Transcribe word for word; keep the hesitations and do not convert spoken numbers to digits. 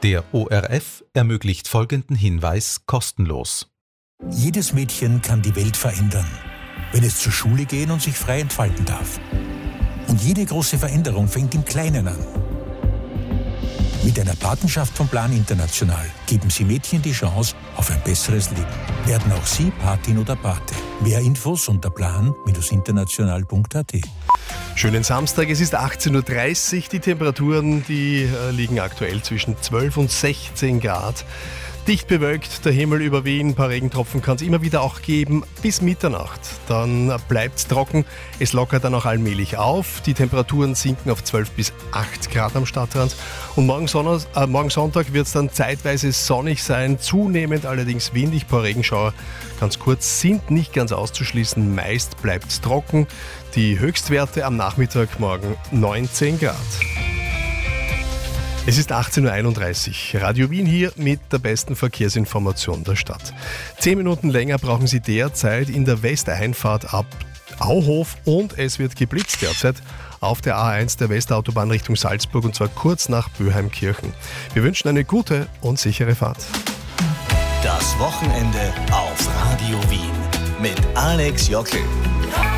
Der O R F ermöglicht folgenden Hinweis kostenlos. Jedes Mädchen kann die Welt verändern, wenn es zur Schule gehen und sich frei entfalten darf. Und jede große Veränderung fängt im Kleinen an. Mit einer Patenschaft vom Plan International geben Sie Mädchen die Chance auf ein besseres Leben. Werden auch Sie Patin oder Pate. Mehr Infos unter plan international punkt a t. Schönen Samstag, es ist achtzehn Uhr dreißig. Die Temperaturen, die äh, liegen aktuell zwischen zwölf und sechzehn Grad. Dicht bewölkt, der Himmel über Wien, ein paar Regentropfen kann es immer wieder auch geben, bis Mitternacht. Dann bleibt es trocken, es lockert dann auch allmählich auf. Die Temperaturen sinken auf zwölf bis acht Grad am Stadtrand. Und morgen, Sonntag, äh, morgen Sonntag wird es dann zeitweise sonnig sein, zunehmend allerdings windig, ein paar Regenschauer. Ganz kurz, sind nicht ganz auszuschließen, meist bleibt es trocken. Die Höchstwerte am Nachmittag morgen neunzehn Grad. Es ist achtzehn Uhr einunddreißig. Radio Wien hier mit der besten Verkehrsinformation der Stadt. Zehn Minuten länger brauchen Sie derzeit in der Westeinfahrt ab Auhof und es wird geblitzt derzeit auf der A eins der Westautobahn Richtung Salzburg und zwar kurz nach Böheimkirchen. Wir wünschen eine gute und sichere Fahrt. Das Wochenende auf Radio Wien mit Alex Jockel.